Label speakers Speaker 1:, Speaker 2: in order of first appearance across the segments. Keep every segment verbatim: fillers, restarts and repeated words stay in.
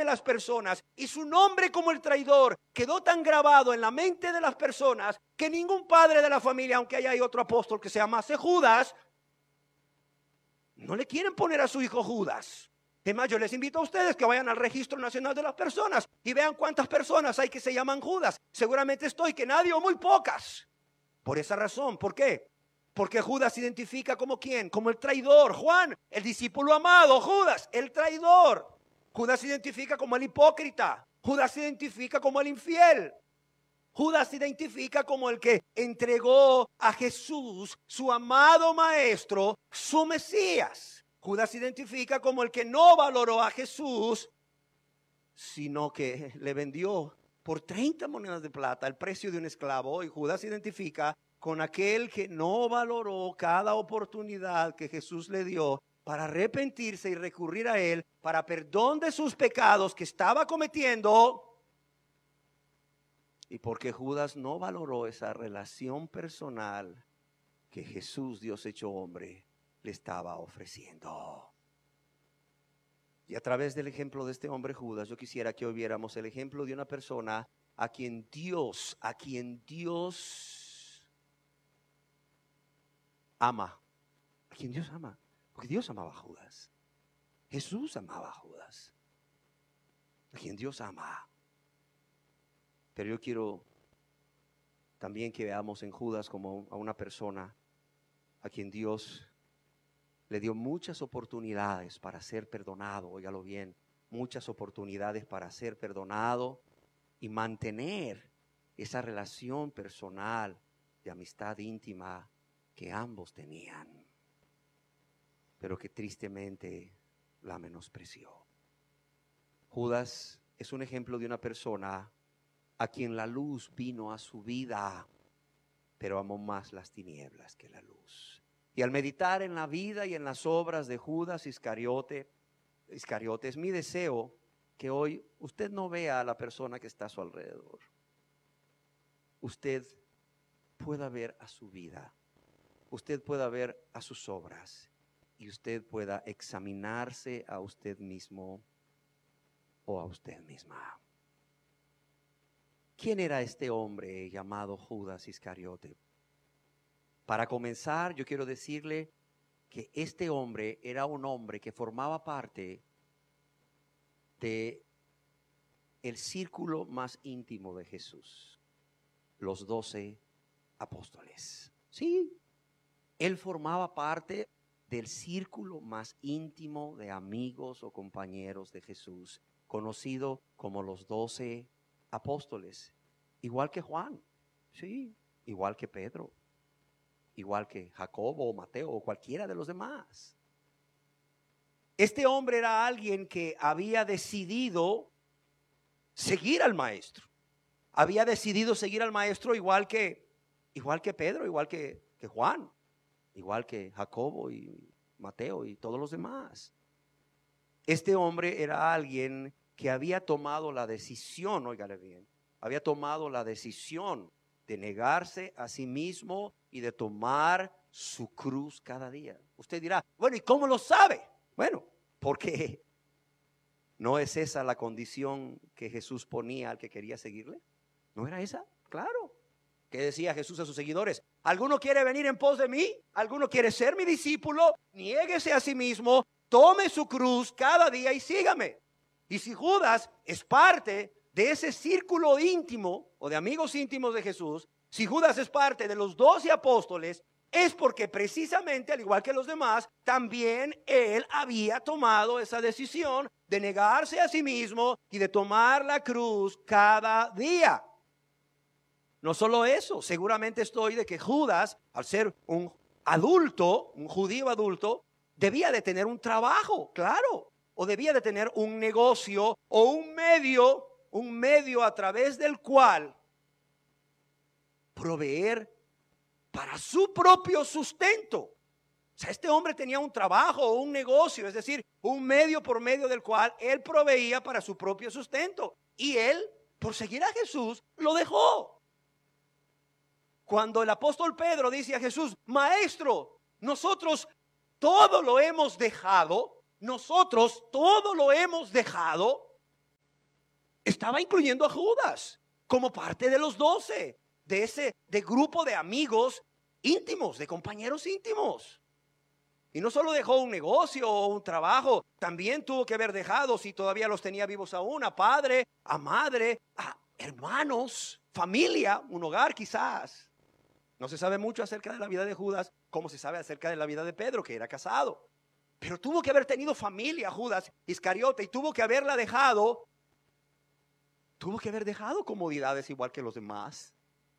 Speaker 1: las personas, y su nombre como el traidor quedó tan grabado en la mente de las personas que ningún padre de la familia, aunque haya otro apóstol que se llamase Judas, no le quieren poner a su hijo Judas. Es más, yo les invito a ustedes que vayan al Registro Nacional de las Personas y vean cuántas personas hay que se llaman Judas. Seguramente estoy que nadie o muy pocas. Por esa razón, ¿por qué? Porque Judas se identifica como ¿quién? Como el traidor. Juan, el discípulo amado. Judas, el traidor. Judas se identifica como el hipócrita. Judas se identifica como el infiel. Judas se identifica como el que entregó a Jesús, su amado maestro, su Mesías. Judas se identifica como el que no valoró a Jesús, sino que le vendió por treinta monedas de plata el precio de un esclavo. Y Judas se identifica con aquel que no valoró cada oportunidad que Jesús le dio para arrepentirse y recurrir a él para perdón de sus pecados que estaba cometiendo. Y porque Judas no valoró esa relación personal que Jesús, Dios hecho hombre, le estaba ofreciendo. Y a través del ejemplo de este hombre Judas, yo quisiera que hoy viéramos el ejemplo de una persona a quien Dios, a quien Dios ama, a quien Dios ama, porque Dios amaba a Judas, Jesús amaba a Judas, a quien Dios ama. Pero yo quiero también que veamos en Judas como a una persona a quien Dios le dio muchas oportunidades para ser perdonado, óigalo bien, muchas oportunidades para ser perdonado y mantener esa relación personal de amistad íntima que ambos tenían, pero que tristemente la menospreció. Judas es un ejemplo de una persona a quien la luz vino a su vida, pero amó más las tinieblas que la luz. Y al meditar en la vida y en las obras de Judas Iscariote, Iscariote, es mi deseo que hoy usted no vea a la persona que está a su alrededor. Usted pueda ver a su vida, usted pueda ver a sus obras y usted pueda examinarse a usted mismo o a usted misma. ¿Quién era este hombre llamado Judas Iscariote? Para comenzar, yo quiero decirle que este hombre era un hombre que formaba parte de el círculo más íntimo de Jesús, los doce apóstoles. Sí, él formaba parte del círculo más íntimo de amigos o compañeros de Jesús, conocido como los doce apóstoles, igual que Juan, sí, igual que Pedro, igual que Jacobo o Mateo o cualquiera de los demás. Este hombre era alguien que había decidido seguir al maestro. Había decidido seguir al maestro igual que, igual que Pedro, igual que, que Juan, igual que Jacobo y Mateo y todos los demás. Este hombre era alguien que había tomado la decisión, óigale bien, había tomado la decisión de negarse a sí mismo y de tomar su cruz cada día. Usted dirá, bueno, ¿y cómo lo sabe? Bueno, porque ¿no es esa la condición que Jesús ponía al que quería seguirle? ¿No era esa? Claro. ¿Qué decía Jesús a sus seguidores? ¿Alguno quiere venir en pos de mí? ¿Alguno quiere ser mi discípulo? Niéguese a sí mismo, tome su cruz cada día y sígame. Y si Judas es parte de ese círculo íntimo o de amigos íntimos de Jesús, si Judas es parte de los doce apóstoles, es porque precisamente, al igual que los demás, también él había tomado esa decisión de negarse a sí mismo y de tomar la cruz cada día. No solo eso, seguramente estoy de que Judas, al ser un adulto, un judío adulto, debía de tener un trabajo, claro, o debía de tener un negocio o un medio, un medio a través del cual proveer para su propio sustento. O sea, este hombre tenía un trabajo o un negocio, es decir, un medio por medio del cual él proveía para su propio sustento. Y él, por seguir a Jesús, lo dejó. Cuando el apóstol Pedro dice a Jesús, maestro, nosotros todo lo hemos dejado, nosotros todo lo hemos dejado
Speaker 2: estaba incluyendo a Judas como parte de los doce, de ese de grupo de amigos íntimos, de compañeros íntimos. Y no solo dejó un negocio o un trabajo, también tuvo que haber dejado, si todavía los tenía vivos aún, a padre, a madre, a hermanos, familia, un hogar quizás. No se sabe mucho acerca de la vida de Judas, como se sabe acerca de la vida de Pedro, que era casado. Pero tuvo que haber tenido familia Judas Iscariote, y tuvo que haberla dejado, tuvo que haber dejado comodidades igual que los demás.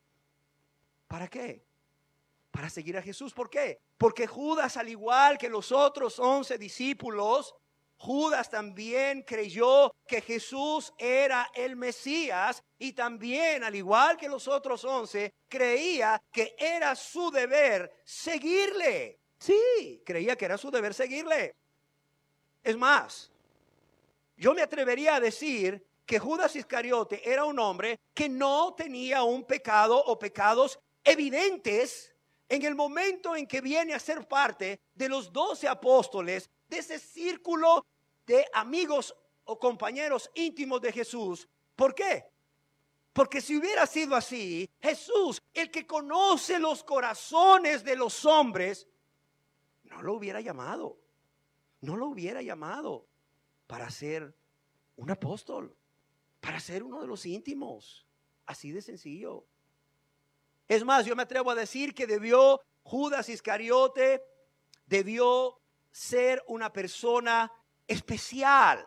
Speaker 2: ¿Para qué? Para seguir a Jesús. ¿Por qué? Porque Judas, al igual que los otros once discípulos, Judas también creyó que Jesús era el Mesías, y también, al igual que los otros once, creía que era su deber seguirle. Sí, creía que era su deber seguirle. Es más, yo me atrevería a decir que Judas Iscariote era un hombre que no tenía un pecado o pecados evidentes en el momento en que viene a ser parte de los doce apóstoles, de ese círculo de amigos o compañeros íntimos de Jesús. ¿Por qué? Porque si hubiera sido así, Jesús, el que conoce los corazones de los hombres, no lo hubiera llamado, no lo hubiera llamado para ser un apóstol, para ser uno de los íntimos, así de sencillo. Es más, yo me atrevo a decir que debió, Judas Iscariote, debió ser una persona especial.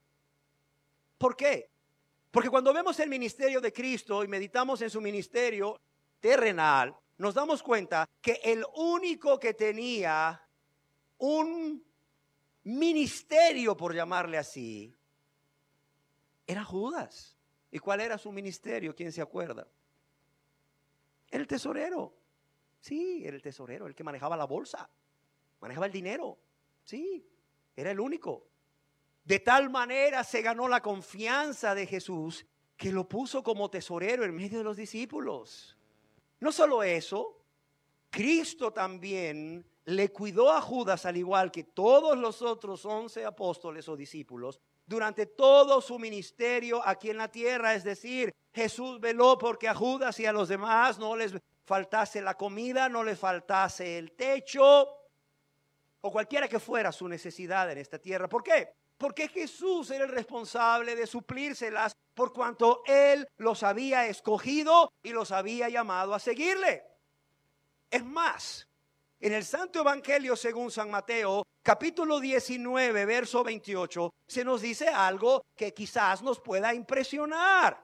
Speaker 2: ¿Por qué? Porque cuando vemos el ministerio de Cristo y meditamos en su ministerio terrenal, nos damos cuenta que el único que tenía un ministerio, por llamarle así, era Judas. ¿Y cuál era su ministerio? ¿Quién se acuerda? Era el tesorero. Sí, era el tesorero, el que manejaba la bolsa, manejaba el dinero. Sí, era el único. De tal manera se ganó la confianza de Jesús que lo puso como tesorero en medio de los discípulos. No solo eso, Cristo también le cuidó a Judas, al igual que todos los otros once apóstoles o discípulos, durante todo su ministerio aquí en la tierra. Es decir, Jesús veló porque a Judas y a los demás no les faltase la comida, no les faltase el techo, o cualquiera que fuera su necesidad en esta tierra. ¿Por qué? Porque Jesús era el responsable de suplírselas, por cuanto Él los había escogido y los había llamado a seguirle. Es más, en el Santo Evangelio según San Mateo, capítulo diecinueve, verso veintiocho, se nos dice algo que quizás nos pueda impresionar.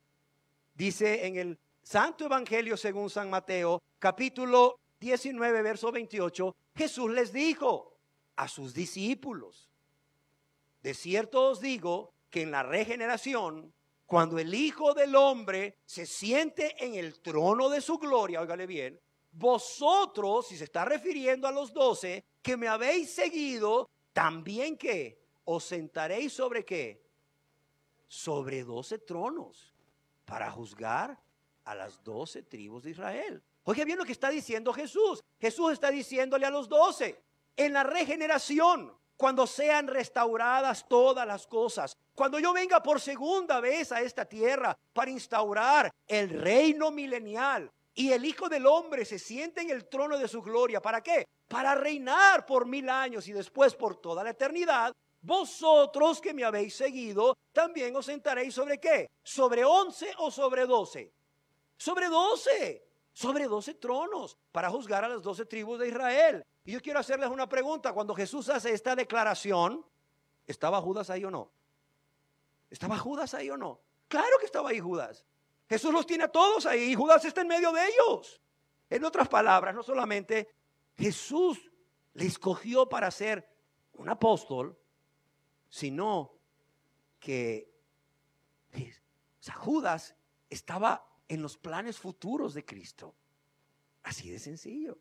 Speaker 2: Dice en el Santo Evangelio según San Mateo, capítulo diecinueve, verso veintiocho, Jesús les dijo a sus discípulos: de cierto os digo que en la regeneración, cuando el Hijo del Hombre se siente en el trono de su gloria, óigale bien, vosotros, si se está refiriendo a los doce, que me habéis seguido, también que os sentaréis sobre qué, sobre doce tronos, para juzgar a las doce tribus de Israel. Oiga bien lo que está diciendo Jesús. Jesús está diciéndole a los doce, en la regeneración, cuando sean restauradas todas las cosas, cuando yo venga por segunda vez a esta tierra para instaurar el reino milenial, y el Hijo del Hombre se siente en el trono de su gloria, ¿para qué? Para reinar por mil años y después por toda la eternidad. Vosotros que me habéis seguido, también os sentaréis sobre ¿qué? ¿Sobre once o sobre doce? Sobre doce, sobre doce tronos, para juzgar a las doce tribus de Israel. Y yo quiero hacerles una pregunta. Cuando Jesús hace esta declaración, ¿estaba Judas ahí o no? ¿Estaba Judas ahí o no? Claro que estaba ahí Judas. Jesús los tiene a todos ahí y Judas está en medio de ellos. En otras palabras, no solamente Jesús le escogió para ser un apóstol, sino que o sea, Judas estaba en los planes futuros de Cristo. Así de sencillo.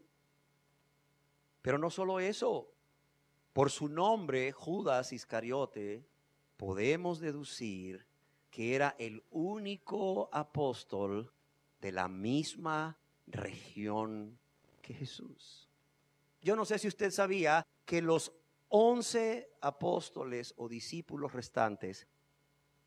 Speaker 2: Pero no solo eso, por su nombre, Judas Iscariote, podemos deducir que era el único apóstol de la misma región que Jesús. Yo no sé si usted sabía que los once apóstoles o discípulos restantes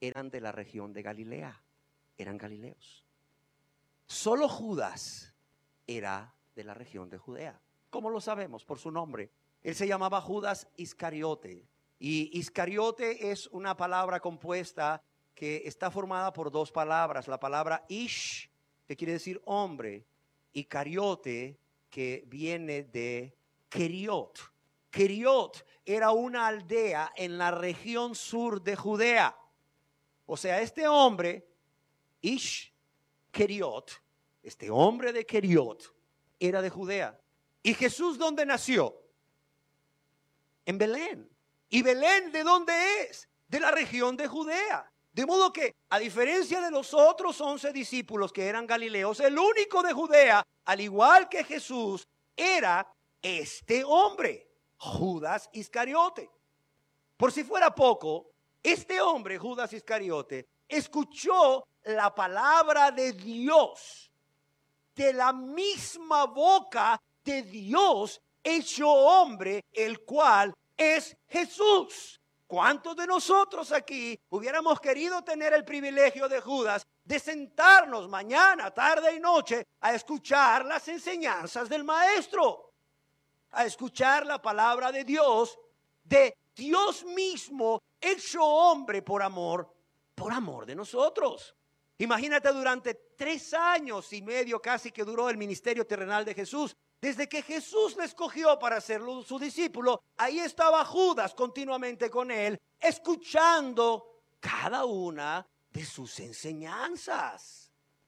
Speaker 1: eran de la región de Galilea, eran galileos. Solo Judas era de la región de Judea. ¿Cómo lo sabemos? Por su nombre. Él se llamaba Judas Iscariote. Y Iscariote es una palabra compuesta que está formada por dos palabras. La palabra ish, que quiere decir hombre, y cariote, que viene de Keriot. Keriot era una aldea en la región sur de Judea. O sea, este hombre, Ish Keriot, este hombre de Keriot, era de Judea. ¿Y Jesús dónde nació? En Belén. ¿Y Belén de dónde es? De la región de Judea. De modo que, a diferencia de los otros once discípulos que eran galileos, el único de Judea, al igual que Jesús, era este hombre, Judas Iscariote. Por si fuera poco, este hombre, Judas Iscariote, escuchó la palabra de Dios, de la misma boca de Dios hecho hombre, el cual es Jesús. ¿Cuántos de nosotros aquí hubiéramos querido tener el privilegio de Judas de sentarnos mañana, tarde y noche a escuchar las enseñanzas del maestro? A escuchar la palabra de Dios, de Dios mismo hecho hombre por amor, por amor de nosotros. Imagínate durante tres años y medio casi que duró el ministerio terrenal de Jesús. Desde que Jesús le escogió para ser su discípulo, ahí estaba Judas continuamente con él, escuchando cada una de sus enseñanzas.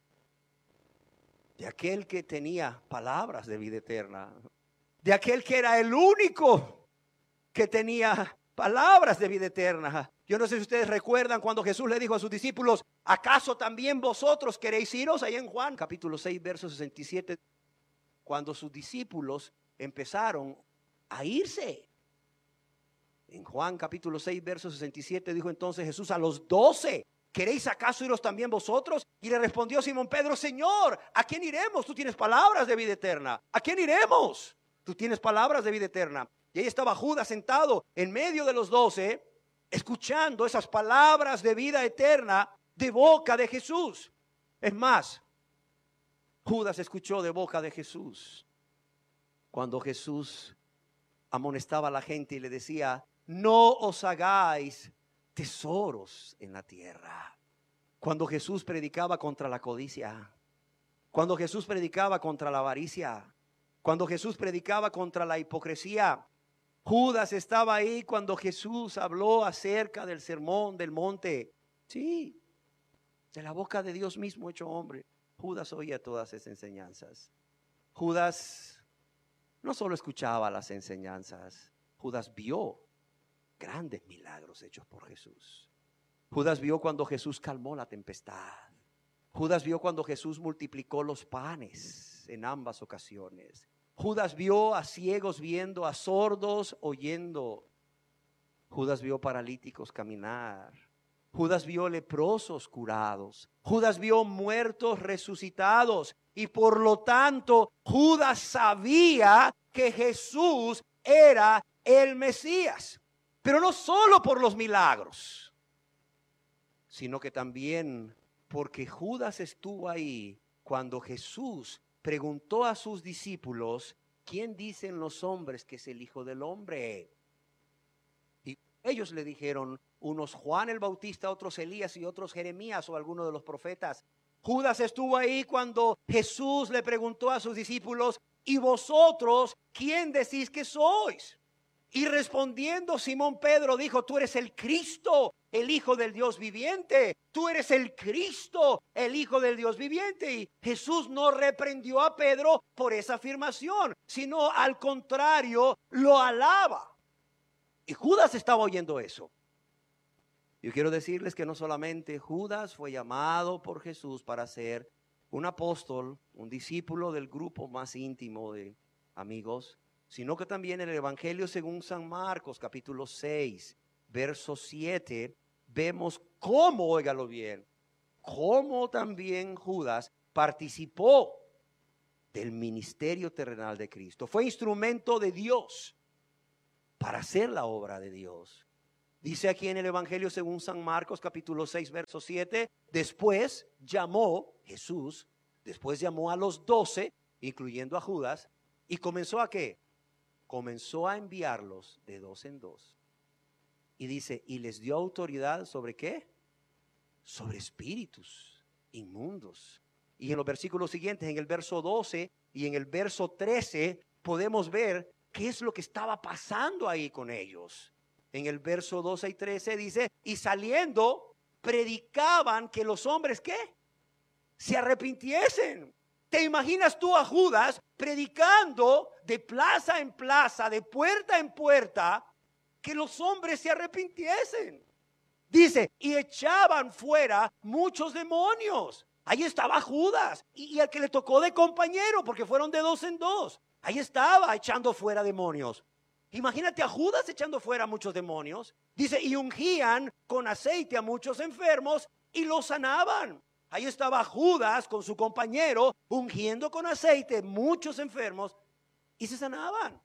Speaker 1: De aquel que tenía palabras de vida eterna, de aquel que era el único que tenía palabras de vida eterna. Yo no sé si ustedes recuerdan cuando Jesús le dijo a sus discípulos, ¿acaso también vosotros queréis iros? Ahí en Juan capítulo seis, verso sesenta y siete. Cuando sus discípulos empezaron a irse. En Juan capítulo seis, verso sesenta y siete, dijo entonces Jesús a los doce, ¿queréis acaso iros también vosotros? Y le respondió Simón Pedro, Señor, ¿a quién iremos? Tú tienes palabras de vida eterna. ¿A quién iremos? Tú tienes palabras de vida eterna. Y ahí estaba Judas sentado en medio de los doce, escuchando esas palabras de vida eterna de boca de Jesús. Es más, Judas escuchó de boca de Jesús cuando Jesús amonestaba a la gente y le decía, no os hagáis tesoros en la tierra. Cuando Jesús predicaba contra la codicia, cuando Jesús predicaba contra la avaricia, cuando Jesús predicaba contra la hipocresía, Judas estaba ahí cuando Jesús habló acerca del sermón del monte. Sí, de la boca de Dios mismo hecho hombre. Judas oía todas esas enseñanzas. Judas no solo escuchaba las enseñanzas, Judas vio grandes milagros hechos por Jesús. Judas vio cuando Jesús calmó la tempestad. Judas vio cuando Jesús multiplicó los panes en ambas ocasiones. Judas vio a ciegos viendo, a sordos oyendo. Judas vio paralíticos caminar. Judas vio leprosos curados. Judas vio muertos resucitados. Y por lo tanto, Judas sabía que Jesús era el Mesías. Pero no solo por los milagros, sino que también porque Judas estuvo ahí cuando Jesús preguntó a sus discípulos, ¿quién dicen los hombres que es el Hijo del Hombre? Y ellos le dijeron, unos Juan el Bautista, otros Elías y otros Jeremías o alguno de los profetas. Judas estuvo ahí cuando Jesús le preguntó a sus discípulos, ¿y vosotros quién decís que sois? Y respondiendo Simón Pedro dijo, tú eres el Cristo, el Hijo del Dios viviente. Tú eres el Cristo, el Hijo del Dios viviente. Y Jesús no reprendió a Pedro por esa afirmación, sino al contrario, lo alaba. Y Judas estaba oyendo eso. Yo quiero decirles que no solamente Judas fue llamado por Jesús para ser un apóstol, un discípulo del grupo más íntimo de amigos, sino que también en el Evangelio según San Marcos, capítulo seis, verso siete, vemos cómo, óigalo bien, cómo también Judas participó del ministerio terrenal de Cristo. Fue instrumento de Dios para hacer la obra de Dios.
Speaker 2: Dice aquí en el Evangelio según San Marcos capítulo seis verso siete, después llamó Jesús, después llamó a los doce, incluyendo a Judas, y comenzó a ¿qué? Comenzó a enviarlos de dos en dos. Y dice, y les dio autoridad ¿sobre qué? Sobre espíritus inmundos. Y en los versículos siguientes, en el verso doce y en el verso trece, podemos ver qué es lo que estaba pasando ahí con ellos. En el verso doce y trece dice, y saliendo, predicaban que los hombres, ¿qué? Se arrepintiesen. ¿Te imaginas tú a Judas predicando de plaza en plaza, de puerta en puerta, que los hombres se arrepintiesen? Dice, y echaban fuera muchos demonios. Ahí estaba Judas y, y al que le tocó de compañero, porque fueron de dos en dos. Ahí estaba echando fuera demonios. Imagínate a Judas echando fuera muchos demonios. Dice, y ungían con aceite a muchos enfermos y los sanaban. Ahí estaba Judas con su compañero ungiendo con aceite muchos enfermos y se sanaban.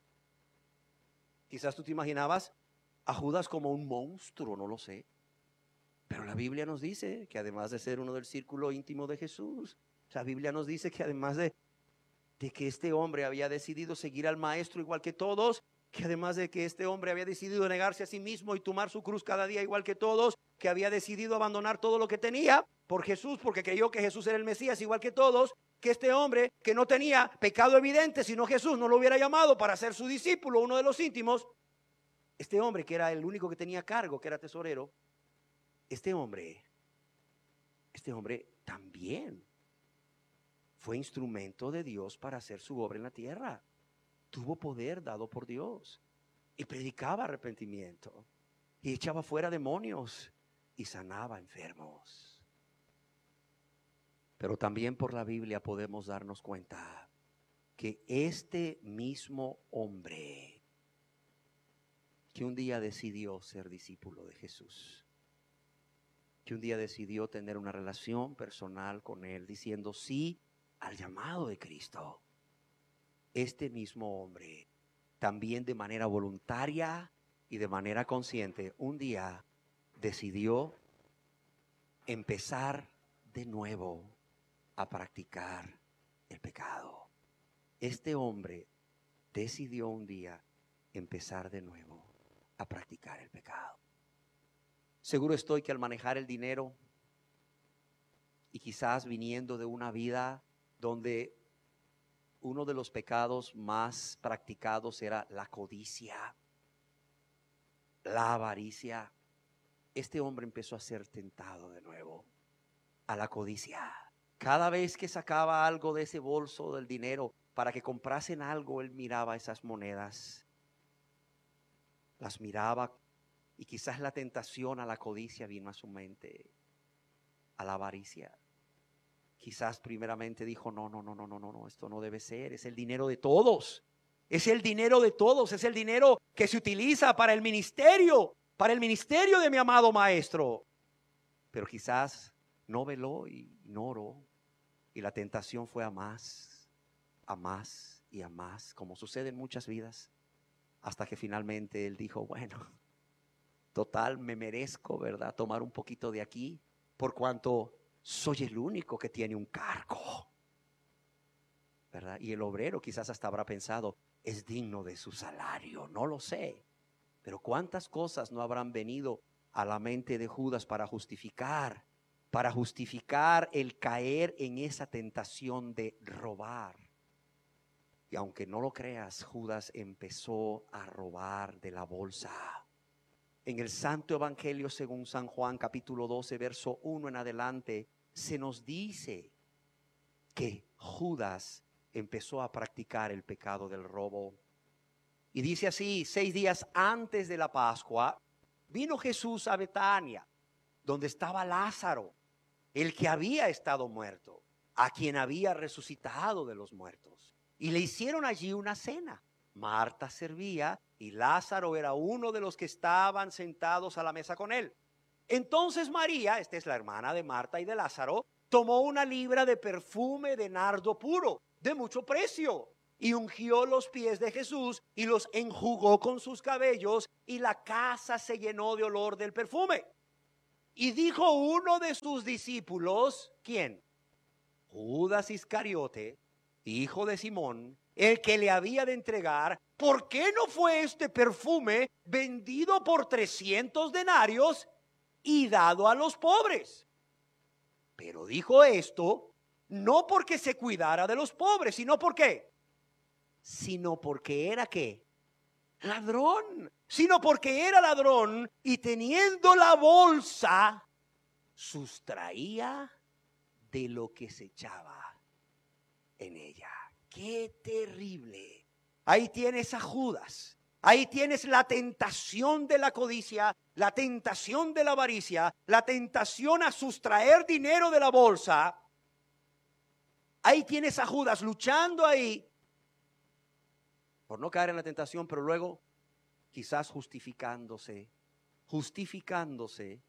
Speaker 2: Quizás tú te imaginabas a Judas como un monstruo, no lo sé. Pero la Biblia nos dice que además de ser uno del círculo íntimo de Jesús, la Biblia nos dice que además de, de que este hombre había decidido seguir al maestro igual que todos, que además de que este hombre había decidido negarse a sí mismo y tomar su cruz cada día igual que todos, que había decidido abandonar todo lo que tenía por Jesús, porque creyó que Jesús era el Mesías igual que todos, que este hombre que no tenía pecado evidente, sino Jesús no lo hubiera llamado para ser su discípulo, uno de los íntimos, este hombre que era el único que tenía cargo, que era tesorero, este hombre, este hombre también fue instrumento de Dios para hacer su obra en la tierra. Tuvo poder dado por Dios y predicaba arrepentimiento y echaba fuera demonios y sanaba enfermos. Pero también por la Biblia podemos darnos cuenta que este mismo hombre que un día decidió ser discípulo de Jesús, que un día decidió tener una relación personal con Él, diciendo sí al llamado de Cristo, este mismo hombre también de manera voluntaria y de manera consciente un día decidió empezar de nuevo a practicar el pecado. Este hombre decidió un día empezar de nuevo a practicar el pecado. Seguro estoy que al manejar el dinero y quizás viniendo de una vida donde uno de los pecados más practicados era la codicia, la avaricia, este hombre empezó a ser tentado de nuevo a la codicia. Cada vez que sacaba algo de ese bolso del dinero para que comprasen algo, él miraba esas monedas, las miraba y quizás la tentación a la codicia vino a su mente, a la avaricia. Quizás primeramente dijo, no, no, no, no, no, no, no, esto no debe ser, es el dinero de todos, es el dinero de todos, es el dinero que se utiliza para el ministerio, para el ministerio de mi amado maestro. Pero quizás no veló y no oró, y la tentación fue a más, a más y a más, como sucede en muchas vidas, hasta que finalmente él dijo, bueno, total, me merezco, ¿verdad?, tomar un poquito de aquí, por cuanto soy el único que tiene un cargo, ¿verdad? Y el obrero quizás hasta habrá pensado, es digno de su salario, no lo sé. Pero cuántas cosas no habrán venido a la mente de Judas para justificar, para justificar el caer en esa tentación de robar. Y aunque no lo creas, Judas empezó a robar de la bolsa. En el Santo Evangelio según San Juan capítulo doce verso uno en adelante se nos dice que Judas empezó a practicar el pecado del robo. Y dice así, seis días antes de la Pascua vino Jesús a Betania, donde estaba Lázaro, el que había estado muerto, a quien había resucitado de los muertos. Y le hicieron allí una cena. Marta servía y Lázaro era uno de los que estaban sentados a la mesa con él. Entonces María, esta es la hermana de Marta y de Lázaro, tomó una libra de perfume de nardo puro, de mucho precio, y ungió los pies de Jesús y los enjugó con sus cabellos, y la casa se llenó de olor del perfume. Y dijo uno de sus discípulos, ¿quién? Judas Iscariote, hijo de Simón, el que le había de entregar: ¿por qué no fue este perfume vendido por trescientos denarios y dado a los pobres? Pero dijo esto no porque se cuidara de los pobres, sino porque, sino porque era ¿qué? Ladrón, sino porque era ladrón, y teniendo la bolsa, sustraía de lo que se echaba en ella. ¡Qué terrible! Ahí tienes a Judas. Ahí tienes la tentación de la codicia, la tentación de la avaricia, la tentación a sustraer dinero de la bolsa. Ahí tienes a Judas luchando ahí por no caer en la tentación, pero luego quizás justificándose, justificándose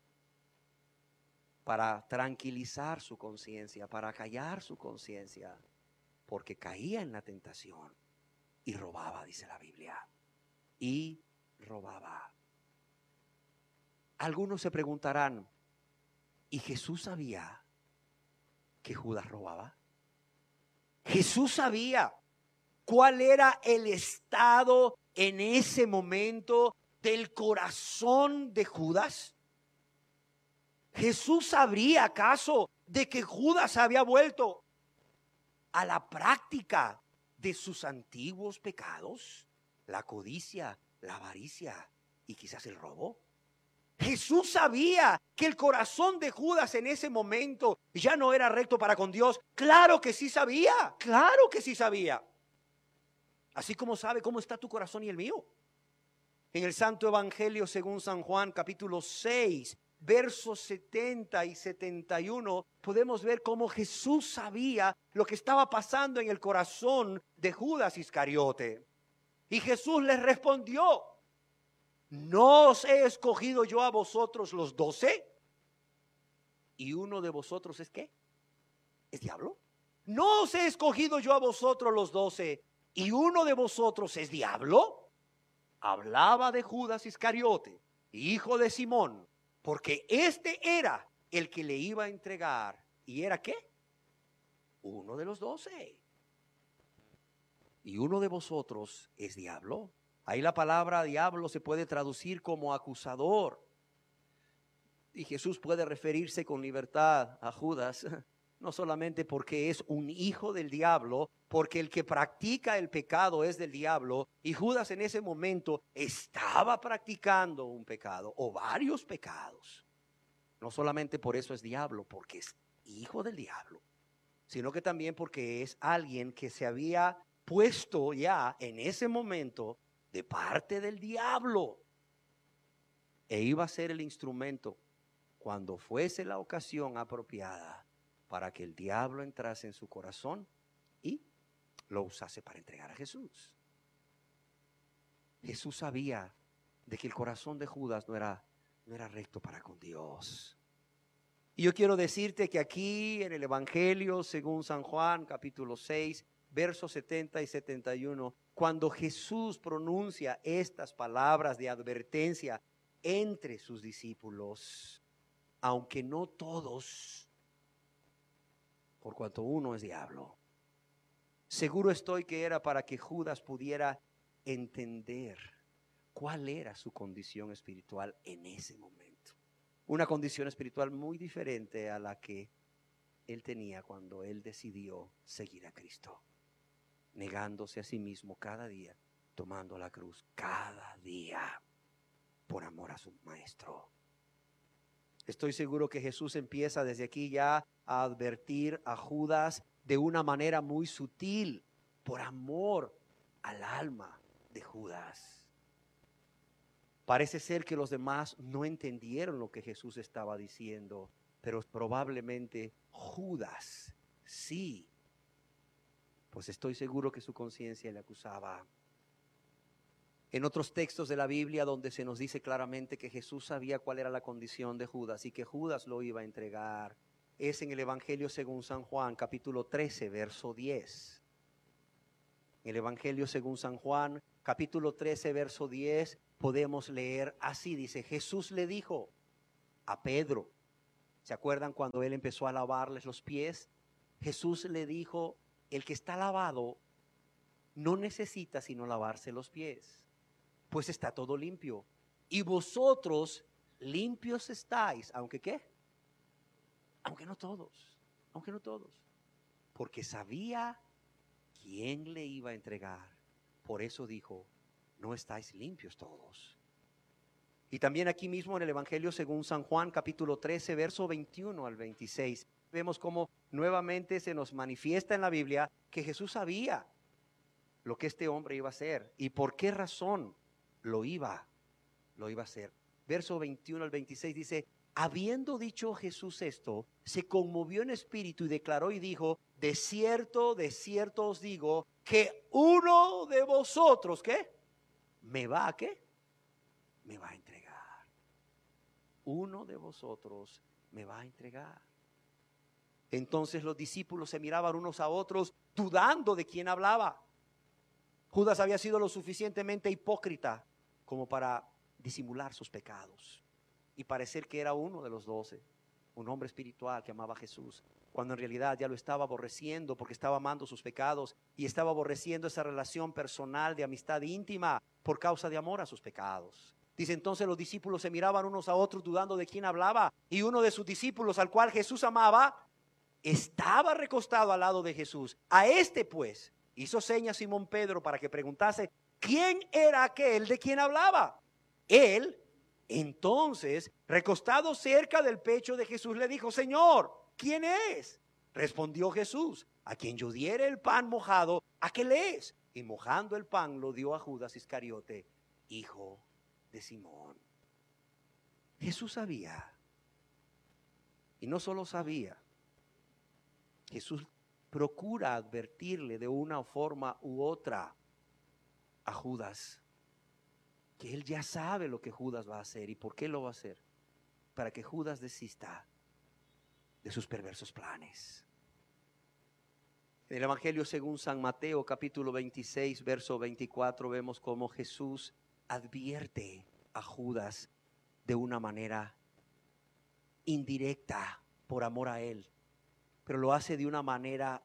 Speaker 2: para tranquilizar su conciencia, para callar su conciencia, porque caía en la tentación y robaba, dice la Biblia, y robaba. Algunos se preguntarán, ¿y Jesús sabía que Judas robaba? Jesús sabía cuál era el estado en ese momento del corazón de Judas. ¿Jesús sabría acaso de que Judas había vuelto a la práctica de sus antiguos pecados? La codicia, la avaricia y quizás el robo. Jesús sabía que el corazón de Judas en ese momento ya no era recto para con Dios. Claro que sí sabía, claro que sí sabía. Así como sabe cómo está tu corazón y el mío. En el Santo Evangelio según San Juan, capítulo seis, versos setenta y setenta y uno, podemos ver cómo Jesús sabía lo que estaba pasando en el corazón de Judas Iscariote. Y Jesús les respondió: ¿no os he escogido yo a vosotros los doce? ¿Y uno de vosotros es qué? ¿Es diablo? ¿No os he escogido yo a vosotros los doce? ¿Y uno de vosotros es diablo? Hablaba de Judas Iscariote, hijo de Simón, porque este era el que le iba a entregar. ¿Y era qué? Uno de los doce. ¿Y uno de vosotros es diablo? Ahí la palabra diablo se puede traducir como acusador. Y Jesús puede referirse con libertad a Judas, no solamente porque es un hijo del diablo, porque el que practica el pecado es del diablo, y Judas en ese momento estaba practicando un pecado o varios pecados. No solamente por eso es diablo, porque es hijo del diablo, sino que también porque es alguien que se había puesto ya en ese momento de parte del diablo, e iba a ser el instrumento cuando fuese la ocasión apropiada para que el diablo entrase en su corazón y lo usase para entregar a Jesús. Jesús sabía de que el corazón de Judas no era, no era recto para con Dios. Y yo quiero decirte que aquí en el Evangelio según San Juan, capítulo seis, versos setenta y setenta y uno, cuando Jesús pronuncia estas palabras de advertencia entre sus discípulos, aunque no todos, por cuanto uno es diablo, seguro estoy que era para que Judas pudiera entender cuál era su condición espiritual en ese momento. Una condición espiritual muy diferente a la que él tenía cuando él decidió seguir a Cristo, negándose a sí mismo cada día, tomando la cruz cada día por amor a su maestro. Estoy seguro que Jesús empieza desde aquí ya a advertir a Judas de una manera muy sutil, por amor al alma de Judas. Parece ser que los demás no entendieron lo que Jesús estaba diciendo, pero probablemente Judas sí, pues estoy seguro que su conciencia le acusaba. En otros textos de la Biblia donde se nos dice claramente que Jesús sabía cuál era la condición de Judas y que Judas lo iba a entregar, es en el Evangelio según San Juan, capítulo trece, verso diez. En el Evangelio según San Juan, capítulo trece, verso diez, podemos leer así, dice, Jesús le dijo a Pedro, ¿se acuerdan cuando él empezó a lavarles los pies? Jesús le dijo, el que está lavado no necesita sino lavarse los pies, pues está todo limpio. Y vosotros limpios estáis, aunque ¿qué? Aunque no todos, aunque no todos. Porque sabía quién le iba a entregar. Por eso dijo, no estáis limpios todos. Y también aquí mismo en el Evangelio según San Juan, capítulo trece, verso veintiuno al veintiséis, vemos cómo nuevamente se nos manifiesta en la Biblia que Jesús sabía lo que este hombre iba a hacer y por qué razón lo iba, lo iba a hacer. Verso veintiuno al veintiséis dice, habiendo dicho Jesús esto, se conmovió en espíritu y declaró y dijo, de cierto, de cierto os digo, que uno de vosotros, ¿qué? ¿Me va a qué? Me va a entregar. Uno de vosotros me va a entregar. Entonces los discípulos se miraban unos a otros, dudando de quién hablaba. Judas había sido lo suficientemente hipócrita como para disimular sus pecados y parecer que era uno de los doce, un hombre espiritual que amaba a Jesús, cuando en realidad ya lo estaba aborreciendo porque estaba amando sus pecados y estaba aborreciendo esa relación personal de amistad íntima por causa de amor a sus pecados. Dice, entonces los discípulos se miraban unos a otros dudando de quién hablaba, y uno de sus discípulos, al cual Jesús amaba, estaba recostado al lado de Jesús. A este pues hizo señas Simón Pedro para que preguntase quién era aquel de quien hablaba. Él entonces, recostado cerca del pecho de Jesús, le dijo, Señor, ¿quién es? Respondió Jesús, a quien yo diere el pan mojado, aquel es. Y mojando el pan lo dio a Judas Iscariote, hijo de Simón. Jesús sabía, y no solo sabía, Jesús procura advertirle de una forma u otra a Judas, que él ya sabe lo que Judas va a hacer y por qué lo va a hacer, para que Judas desista de sus perversos planes. En el Evangelio según San Mateo, capítulo veintiséis, verso veinticuatro, vemos cómo Jesús advierte a Judas de una manera indirecta por amor a él, pero lo hace de una manera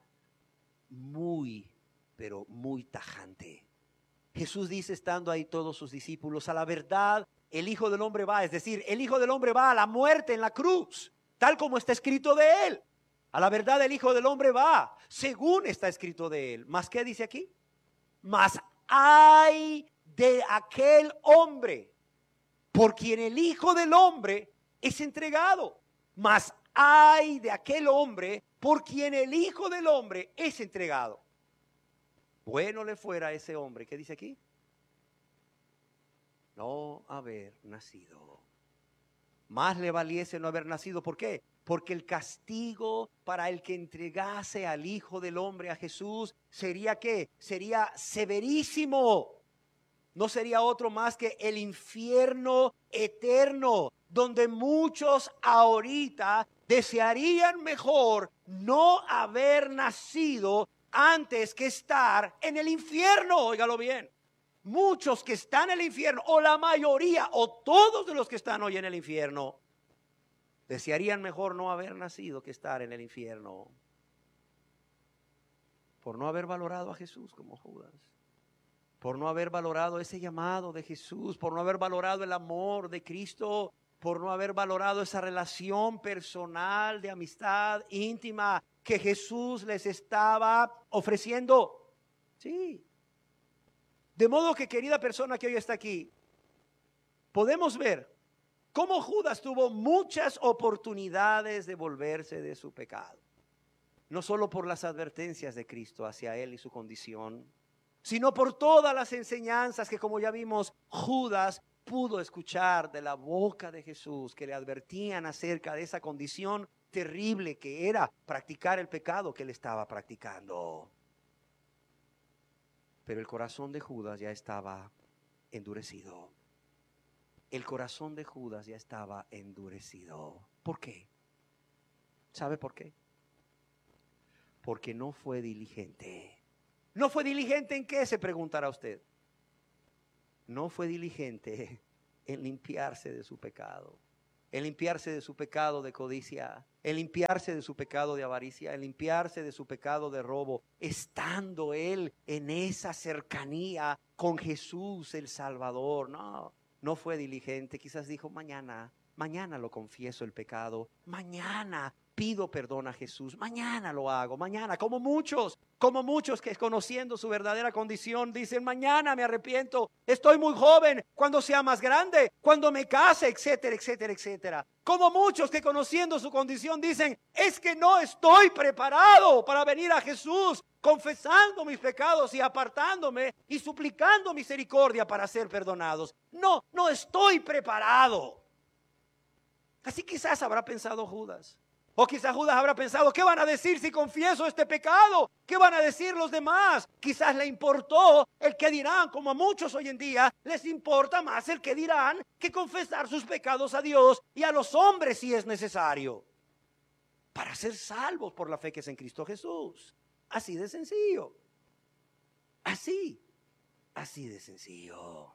Speaker 2: muy, pero muy tajante. Jesús dice, estando ahí todos sus discípulos, a la verdad el Hijo del Hombre va, es decir, el Hijo del Hombre va a la muerte en la cruz, tal como está escrito de él. A la verdad el Hijo del Hombre va, según está escrito de él. ¿Mas qué dice aquí? Mas hay de aquel hombre por quien el Hijo del Hombre es entregado. Mas hay de aquel hombre por quien el Hijo del Hombre es entregado. Bueno le fuera a ese hombre, ¿qué dice aquí? No haber nacido. Más le valiese no haber nacido. ¿Por qué? Porque el castigo para el que entregase al Hijo del Hombre, a Jesús, sería ¿qué? Sería severísimo. No sería otro más que el infierno eterno, donde muchos ahorita desearían mejor no haber nacido antes que estar en el infierno. Óigalo bien. Muchos que están en el infierno, o la mayoría, o todos de los que están hoy en el infierno, desearían mejor no haber nacido que estar en el infierno, por no haber valorado a Jesús como Judas, por no haber valorado ese llamado de Jesús, por no haber valorado el amor de Cristo, por no haber valorado esa relación personal de amistad íntima que Jesús les estaba ofreciendo. Sí. De modo que, querida persona que hoy está aquí, podemos ver cómo Judas tuvo muchas oportunidades de volverse de su pecado. No solo por las advertencias de Cristo hacia él y su condición, sino por todas las enseñanzas que, como ya vimos, Judas pudo escuchar de la boca de Jesús, que le advertían acerca de esa condición terrible que era practicar el pecado que él estaba practicando. Pero el corazón de Judas ya estaba endurecido. El corazón de Judas ya estaba endurecido. ¿Por qué? ¿Sabe por qué? Porque no fue diligente. ¿No fue diligente en qué? Se preguntará usted. No fue diligente en limpiarse de su pecado. En limpiarse de su pecado de codicia, en limpiarse de su pecado de avaricia, en limpiarse de su pecado de robo, estando él en esa cercanía con Jesús el Salvador. No, no fue diligente. Quizás dijo: mañana, mañana lo confieso el pecado, mañana pido perdón a Jesús, mañana lo hago, mañana, como muchos, como muchos que conociendo su verdadera condición dicen: mañana me arrepiento, estoy muy joven, cuando sea más grande, cuando me case, etcétera, etcétera, etcétera. Como muchos que conociendo su condición dicen: es que no estoy preparado para venir a Jesús, confesando mis pecados y apartándome y suplicando misericordia para ser perdonados. No, no estoy preparado. Así quizás habrá pensado Judas. O quizás Judas habrá pensado: ¿qué van a decir si confieso este pecado? ¿Qué van a decir los demás? Quizás le importó el que dirán, como a muchos hoy en día les importa más el que dirán que confesar sus pecados a Dios y a los hombres si es necesario, para ser salvos por la fe que es en Cristo Jesús. Así de sencillo. Así, así de sencillo.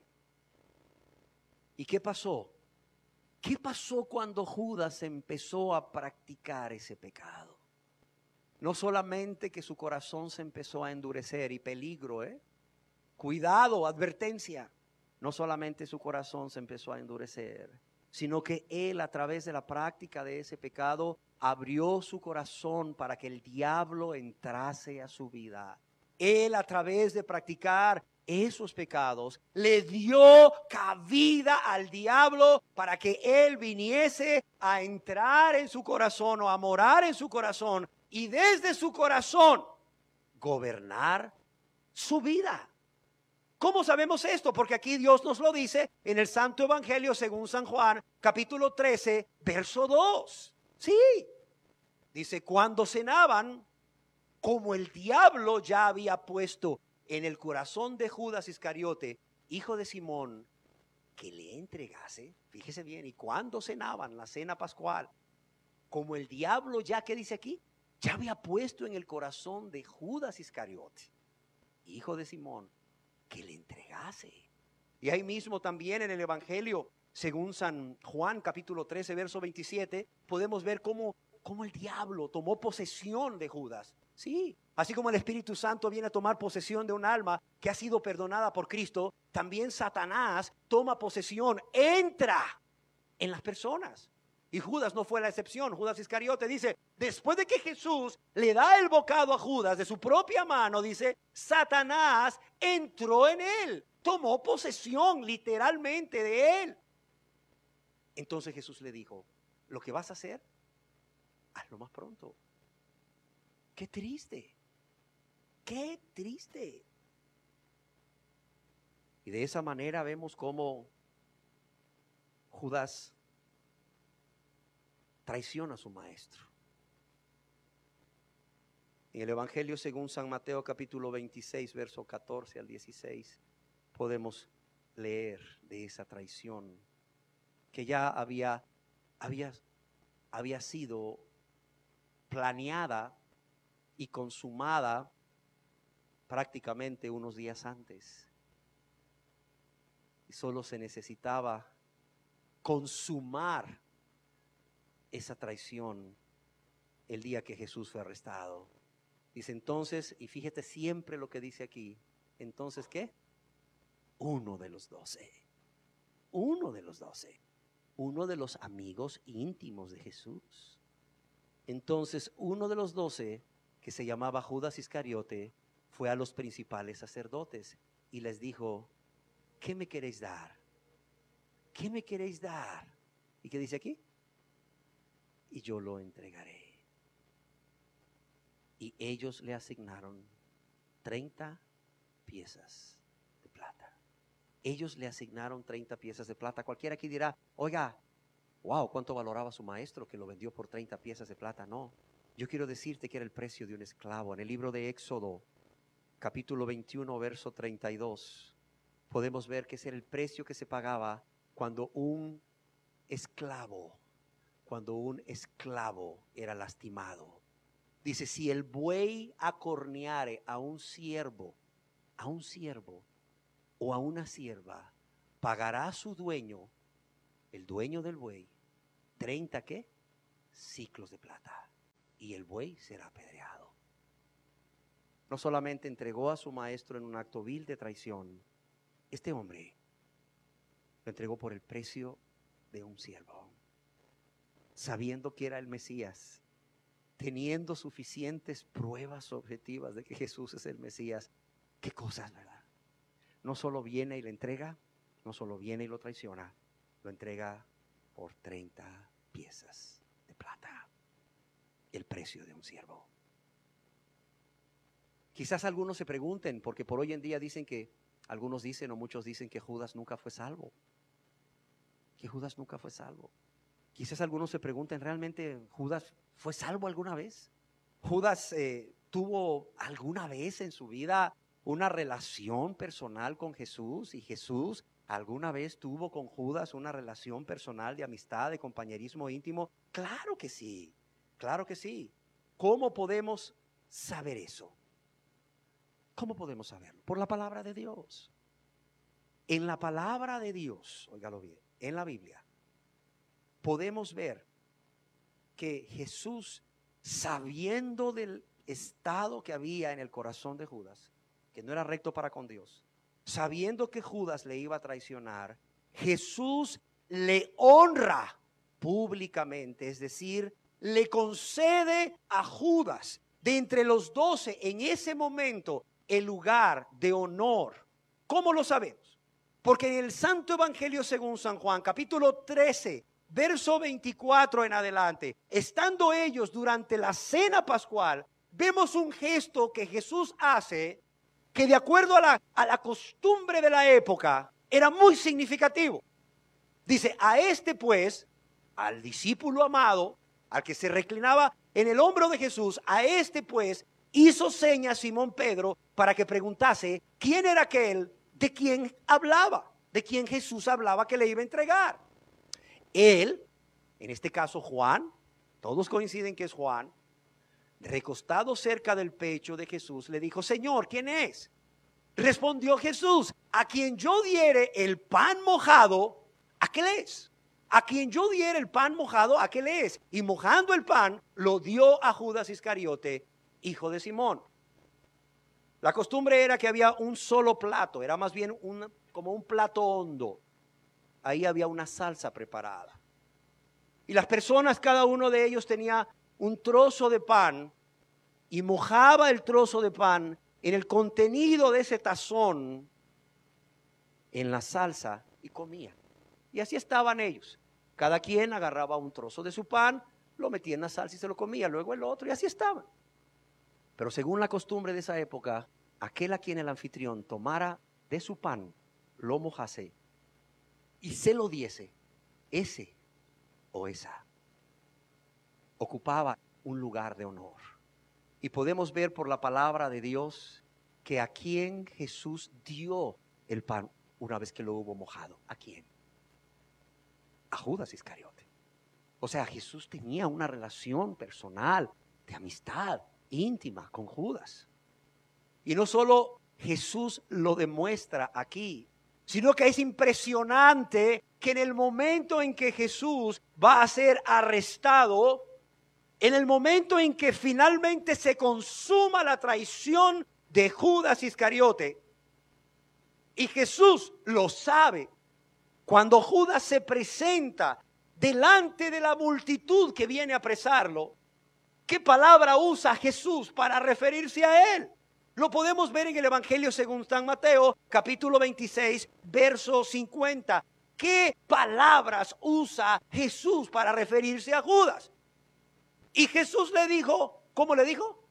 Speaker 2: ¿Y qué pasó? ¿Qué pasó cuando Judas empezó a practicar ese pecado? No solamente que su corazón se empezó a endurecer, y peligro, ¿eh? Cuidado, advertencia. No solamente su corazón se empezó a endurecer, sino que él, a través de la práctica de ese pecado, abrió su corazón para que el diablo entrase a su vida. Él, a través de practicar esos pecados, le dio cabida al diablo para que él viniese a entrar en su corazón o a morar en su corazón y desde su corazón gobernar su vida. ¿Cómo sabemos esto? Porque aquí Dios nos lo dice en el Santo Evangelio según San Juan, capítulo trece, verso dos. Sí, dice: cuando cenaban, como el diablo ya había puesto en el corazón de Judas Iscariote, hijo de Simón, que le entregase. Fíjese bien, y cuando cenaban la cena pascual, como el diablo ya, ¿qué dice aquí? Ya había puesto en el corazón de Judas Iscariote, hijo de Simón, que le entregase. Y ahí mismo también en el Evangelio, según San Juan capítulo trece, verso veintisiete, podemos ver cómo, cómo el diablo tomó posesión de Judas. Sí, así como el Espíritu Santo viene a tomar posesión de un alma que ha sido perdonada por Cristo, también Satanás toma posesión, entra en las personas. Y Judas no fue la excepción. Judas Iscariote dice: después de que Jesús le da el bocado a Judas de su propia mano, dice, Satanás entró en él, tomó posesión literalmente de él. Entonces Jesús le dijo: lo que vas a hacer, hazlo más pronto. Qué triste, qué triste. Y de esa manera vemos cómo Judas traiciona a su maestro. En el Evangelio según San Mateo capítulo veintiséis, verso catorce al dieciséis, podemos leer de esa traición que ya había, había, había sido planeada y consumada prácticamente unos días antes. Y solo se necesitaba consumar esa traición el día que Jesús fue arrestado. Dice entonces, y fíjate siempre lo que dice aquí, entonces ¿qué? Uno de los doce, uno de los doce, uno de los amigos íntimos de Jesús. Entonces uno de los doce, que se llamaba Judas Iscariote, fue a los principales sacerdotes y les dijo: ¿qué me queréis dar? ¿Qué me queréis dar? ¿Y qué dice aquí? Y yo lo entregaré. Y ellos le asignaron treinta piezas de plata. Ellos le asignaron treinta piezas de plata. Cualquiera aquí dirá: oiga, wow, ¿cuánto valoraba su maestro que lo vendió por treinta piezas de plata? No, yo quiero decirte que era el precio de un esclavo. En el libro de Éxodo, capítulo veintiuno, verso treinta y dos, podemos ver que ese era el precio que se pagaba cuando un esclavo, cuando un esclavo era lastimado. Dice: si el buey acorneare a un siervo
Speaker 1: a un siervo o a una sierva, pagará a su dueño, el dueño del buey, treinta ¿qué? Ciclos de plata, y el buey será apedreado. No solamente entregó a su maestro en un acto vil de traición, este hombre lo entregó por el precio de un siervo, sabiendo que era el Mesías, teniendo suficientes pruebas objetivas de que Jesús es el Mesías. Qué cosas, ¿verdad? No solo viene y le entrega, no solo viene y lo traiciona, lo entrega por treinta piezas de plata, el precio de un siervo. Quizás algunos se pregunten, porque por hoy en día dicen que, algunos dicen o muchos dicen que Judas nunca fue salvo, que Judas nunca fue salvo. Quizás algunos se pregunten, ¿realmente Judas fue salvo alguna vez? ¿Judas eh, tuvo alguna vez en su vida una relación personal con Jesús? ¿Y Jesús alguna vez tuvo con Judas una relación personal de amistad, de compañerismo íntimo? Claro que sí, claro que sí. ¿Cómo podemos saber eso? ¿Cómo podemos saberlo? Por la palabra de Dios. En la palabra de Dios, óigalo bien, en la Biblia, podemos ver que Jesús, sabiendo del estado que había en el corazón de Judas, que no era recto para con Dios, sabiendo que Judas le iba a traicionar, Jesús le honra públicamente, es decir, le concede a Judas de entre los doce en ese momento el lugar de honor. ¿Cómo lo sabemos? Porque en el Santo Evangelio según San Juan, capítulo trece, verso veinticuatro en adelante, estando ellos durante la cena pascual, vemos un gesto que Jesús hace que de acuerdo a la, a la costumbre de la época era muy significativo. Dice, a este pues, al discípulo amado, al que se reclinaba en el hombro de Jesús, a este pues hizo señas Simón Pedro para que preguntase quién era aquel de quien hablaba, de quien Jesús hablaba que le iba a entregar. Él, en este caso Juan, todos coinciden que es Juan, recostado cerca del pecho de Jesús, le dijo, Señor, ¿quién es? Respondió Jesús, a quien yo diere el pan mojado, aquel es. A quien yo diere el pan mojado, aquel es. Y mojando el pan, lo dio a Judas Iscariote, hijo de Simón. La costumbre era que había un solo plato, era más bien un, como un plato hondo. Ahí había una salsa preparada. Y las personas, cada uno de ellos tenía un trozo de pan y mojaba el trozo de pan en el contenido de ese tazón, en la salsa, y comía. Y así estaban ellos. Cada quien agarraba un trozo de su pan, lo metía en la salsa y se lo comía, luego el otro, y así estaban. Pero según la costumbre de esa época, aquel a quien el anfitrión tomara de su pan, lo mojase y se lo diese, ese o esa ocupaba un lugar de honor. Y podemos ver por la palabra de Dios que a quien Jesús dio el pan una vez que lo hubo mojado. ¿A quién? A Judas Iscariote. O sea, Jesús tenía una relación personal, de amistad íntima con Judas. Y no solo Jesús lo demuestra aquí, sino que es impresionante que en el momento en que Jesús va a ser arrestado, en el momento en que finalmente se consuma la traición de Judas Iscariote, y Jesús lo sabe, cuando Judas se presenta delante de la multitud que viene a apresarlo, ¿qué palabra usa Jesús para referirse a él? Lo podemos ver en el Evangelio según San Mateo, capítulo veintiséis, verso cincuenta. ¿Qué palabras usa Jesús para referirse a Judas? Y Jesús le dijo, ¿cómo le dijo?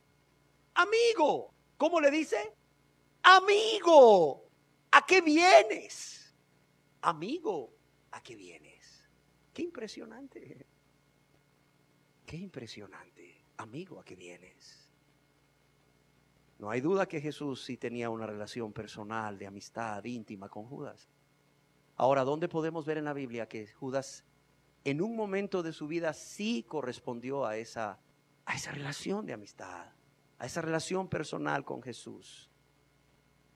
Speaker 1: Amigo. ¿Cómo le dice? Amigo, ¿a qué vienes? Amigo, ¿a qué vienes? Qué impresionante. Qué impresionante. Amigo, ¿a qué vienes? No hay duda que Jesús sí tenía una relación personal, de amistad íntima con Judas. Ahora, ¿dónde podemos ver en la Biblia que Judas en un momento de su vida sí correspondió a esa, a esa relación de amistad, a esa relación personal con Jesús?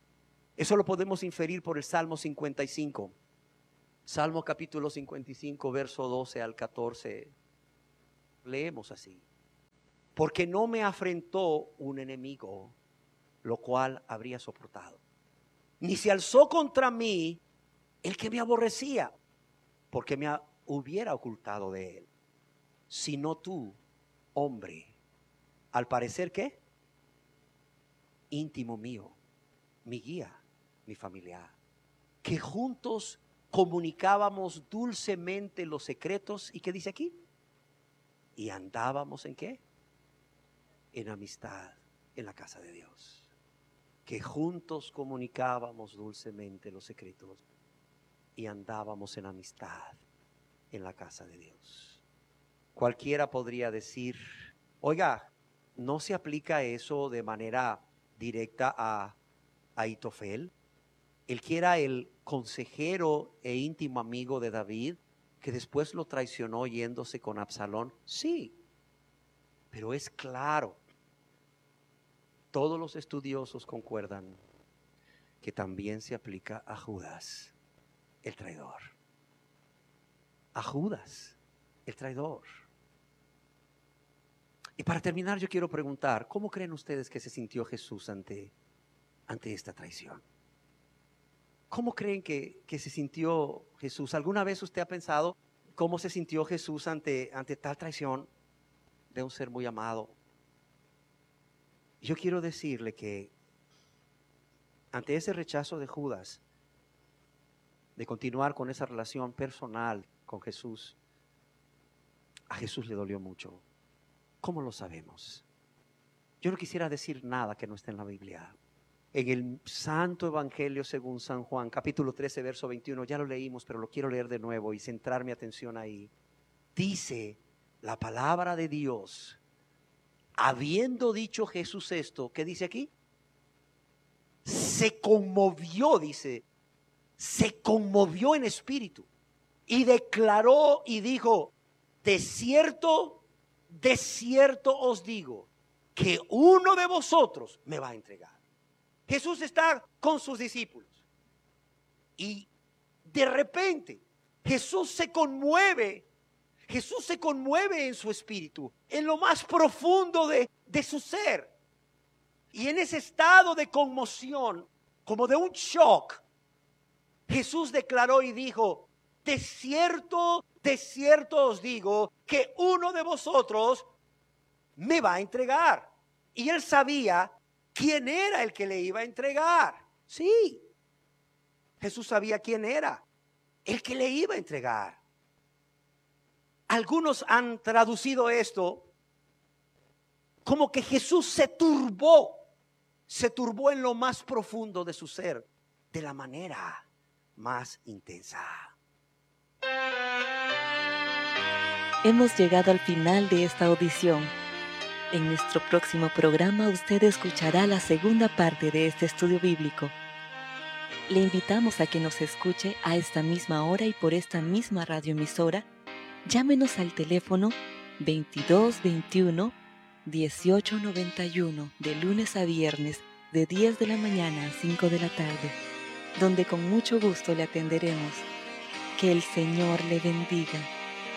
Speaker 2: Eso lo podemos inferir por el Salmo cincuenta y cinco. Salmo capítulo cincuenta y cinco, verso doce al catorce. Leemos así. Porque no me afrentó un enemigo, lo cual habría soportado. Ni se alzó contra mí el que me aborrecía, porque me hubiera ocultado de él. Sino tú, hombre, al parecer, ¿qué? Íntimo mío, mi guía, mi familiar, que juntos comunicábamos dulcemente los secretos. ¿Y qué dice aquí? Y andábamos ¿en qué? En amistad en la casa de Dios. Que juntos comunicábamos dulcemente los secretos y andábamos en amistad en la casa de Dios. Cualquiera podría decir, oiga, ¿no se aplica eso de manera directa a Ahitofel? El que era el consejero e íntimo amigo de David, que después lo traicionó yéndose con Absalón. Sí, pero es claro, todos los estudiosos concuerdan que también se aplica a Judas, el traidor. A Judas, el traidor. Y para terminar, yo quiero preguntar, ¿cómo creen ustedes que se sintió Jesús ante, ante esta traición? ¿Cómo creen que, que se sintió Jesús? ¿Alguna vez usted ha pensado cómo se sintió Jesús ante, ante tal traición de un ser muy amado? Yo quiero decirle que ante ese rechazo de Judas, de continuar con esa relación personal con Jesús, a Jesús le dolió mucho. ¿Cómo lo sabemos? Yo no quisiera decir nada que no esté en la Biblia. En el Santo Evangelio según San Juan, capítulo trece, verso veintiuno, ya lo leímos, pero lo quiero leer de nuevo y centrar mi atención ahí. Dice la palabra de Dios, habiendo dicho Jesús esto, ¿qué dice aquí? Se conmovió, dice, se conmovió en espíritu y declaró y dijo, de cierto, de cierto os digo, que uno de vosotros me va a entregar. Jesús está con sus discípulos y de repente Jesús se conmueve, Jesús se conmueve en su espíritu, en lo más profundo de, de su ser. Y en ese estado de conmoción, como de un shock, Jesús declaró y dijo, de cierto, de cierto os digo, que uno de vosotros me va a entregar. Y él sabía quién era el que le iba a entregar. Sí, Jesús sabía quién era el que le iba a entregar. Algunos han traducido esto como que Jesús se turbó, se turbó en lo más profundo de su ser, de la manera más intensa.
Speaker 3: Hemos llegado al final de esta audición. En nuestro próximo programa usted escuchará la segunda parte de este estudio bíblico. Le invitamos a que nos escuche a esta misma hora y por esta misma radioemisora. Llámenos al teléfono veintidós veintiuno dieciocho noventa y uno de lunes a viernes de diez de la mañana a cinco de la tarde, donde con mucho gusto le atenderemos. Que el Señor le bendiga.